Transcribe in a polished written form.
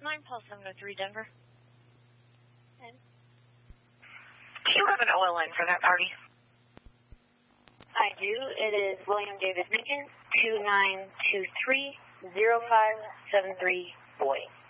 Pulse 703 Denver. Do you have an OLN for that party? I do. It is William David Lincoln, 2923-0573 Boy.